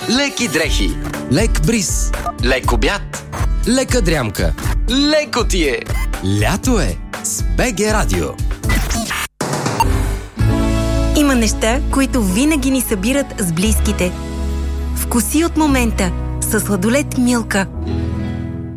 Леки дрехи. Лек бриз. Лек обяд. Лека дрямка. Леко ти е. Лято е с БГ Радио. Има неща, които винаги ни събират с близките. Вкуси от момента със сладолед Милка.